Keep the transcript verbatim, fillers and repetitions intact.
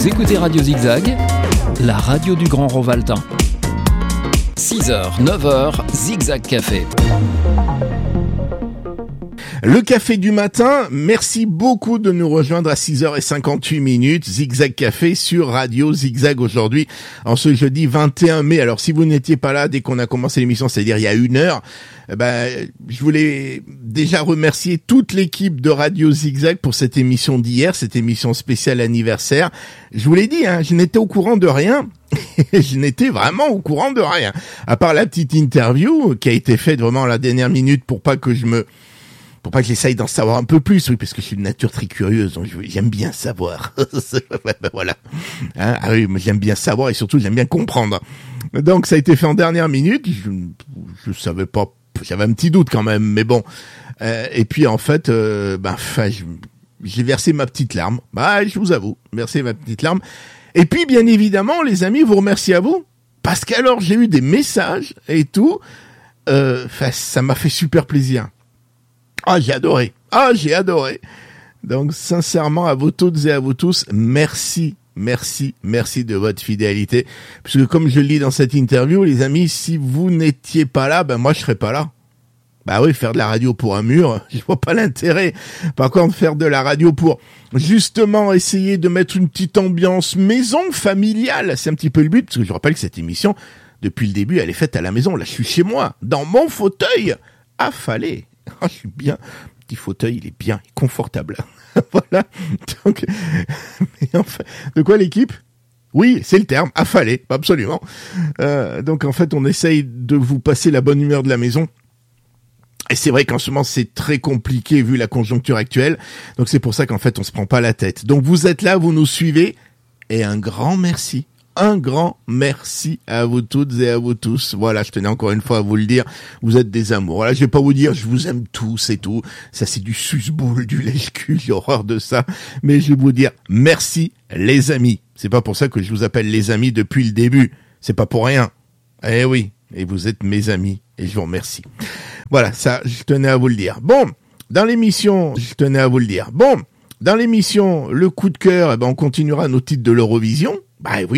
écoutez Radio Zigzag, la radio du Grand Rovaltain. six heures, neuf heures, Zigzag Café. Le café du matin, merci beaucoup de nous rejoindre à six heures cinquante-huit minutes, Zigzag Café sur Radio Zigzag aujourd'hui, en ce jeudi vingt et un mai. Alors si vous n'étiez pas là dès qu'on a commencé l'émission, c'est-à-dire il y a une heure, ben, je voulais déjà remercier toute l'équipe de Radio Zigzag pour cette émission d'hier, cette émission spéciale anniversaire. Je vous l'ai dit, hein, je n'étais au courant de rien. Je n'étais vraiment au courant de rien. À part la petite interview qui a été faite vraiment à la dernière minute pour pas que je me... Pour pas que j'essaye d'en savoir un peu plus, oui, parce que je suis de nature très curieuse, donc j'aime bien savoir. Voilà. Hein, ah oui, mais j'aime bien savoir et surtout j'aime bien comprendre. Donc ça a été fait en dernière minute. Je, je savais pas, j'avais un petit doute quand même, mais bon. Euh, et puis en fait, euh, ben, enfin, j'ai versé ma petite larme. Bah, je vous avoue, versé ma petite larme. Et puis bien évidemment, les amis, vous remercie à vous, parce qu'alors j'ai eu des messages et tout. Euh, ça m'a fait super plaisir. Ah, j'ai adoré. Ah, j'ai adoré. Donc, sincèrement, à vous toutes et à vous tous, merci, merci, merci de votre fidélité. Puisque comme je le lis dans cette interview, les amis, si vous n'étiez pas là, ben moi, je serais pas là. Bah oui, faire de la radio pour un mur, je vois pas l'intérêt. Par contre, faire de la radio pour, justement, essayer de mettre une petite ambiance maison familiale, c'est un petit peu le but. Parce que je rappelle que cette émission, depuis le début, elle est faite à la maison. Là, je suis chez moi, dans mon fauteuil, affalé. Ah, je suis bien. Le petit fauteuil, il est bien, il est confortable. Voilà. Donc, mais enfin, de quoi l'équipe ? Oui, c'est le terme, affalé, absolument. Euh, donc en fait, on essaye de vous passer la bonne humeur de la maison. Et c'est vrai qu'en ce moment, c'est très compliqué vu la conjoncture actuelle. Donc c'est pour ça qu'en fait, on se prend pas la tête. Donc vous êtes là, vous nous suivez. Et un grand merci. Un grand merci à vous toutes et à vous tous. Voilà, je tenais encore une fois à vous le dire. Vous êtes des amours. Voilà, je vais pas vous dire je vous aime tous et tout. Ça, c'est du suce-boule, du lèche-cul. J'ai horreur de ça. Mais je vais vous dire merci, les amis. C'est pas pour ça que je vous appelle les amis depuis le début. C'est pas pour rien. Eh oui. Et vous êtes mes amis. Et je vous remercie. Voilà, ça, je tenais à vous le dire. Bon, dans l'émission, je tenais à vous le dire. Bon, dans l'émission, le coup de cœur, eh ben, on continuera nos titres de l'Eurovision. Bah oui.